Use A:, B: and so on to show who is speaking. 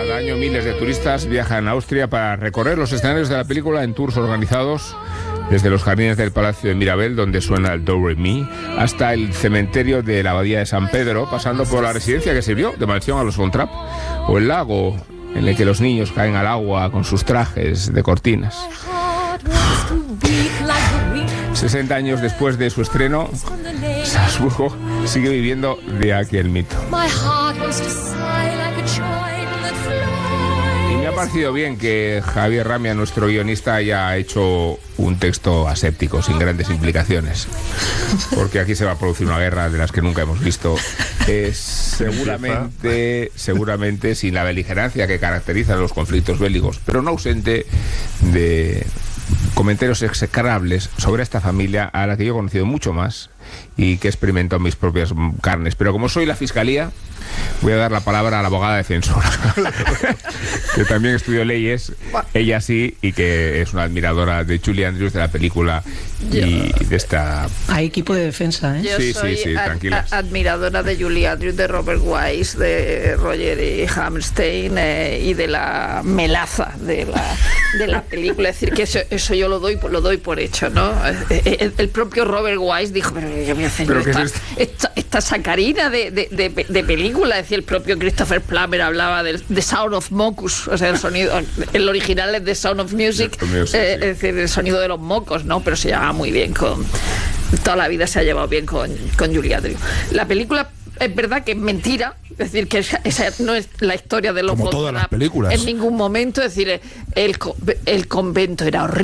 A: Cada año miles de turistas viajan a Austria para recorrer los escenarios de la película en tours organizados desde los jardines del Palacio de Mirabel, donde suena el Do Re Mi, hasta el cementerio de la Abadía de San Pedro, pasando por la residencia que sirvió de mansión a los Von Trapp, o el lago en el que los niños caen al agua con sus trajes de cortinas. 60 años después de su estreno, Salzburgo sigue viviendo de aquel mito. Y me ha parecido bien que Javier Ramia, nuestro guionista, haya hecho un texto aséptico, sin grandes implicaciones, porque aquí se va a producir una guerra de las que nunca hemos visto. Seguramente sin la beligerancia que caracteriza los conflictos bélicos, pero no ausente de comentarios execrables sobre esta familia a la que yo he conocido mucho más y que he experimentado en mis propias carnes. Pero como soy la fiscalía, voy a dar la palabra a la abogada defensora, que también estudió leyes, ella sí, y que es una admiradora de Julie Andrews, de la película y de esta...
B: Hay equipo de defensa, ¿eh?
C: Yo soy
A: tranquilas.
C: Admiradora de Julie Andrews, de Robert Wise, de Roger E. Hammerstein y de la melaza de la película. Es decir, que eso yo lo doy por hecho, ¿no? El propio Robert Wise dijo, pero yo voy a hacer esta sacarina de película. Es decir, el propio Christopher Plummer hablaba del The Sound of Mocus, o sea, el sonido, el original es The Sound of Music, es decir, el sonido de los mocos, ¿no? Pero se llama muy bien toda la vida se ha llevado bien con Julie Andrews. La película es verdad que es mentira, es decir, que esa no es la historia de los
D: como todas las películas.
C: en ningún momento, es decir, el convento era horrible.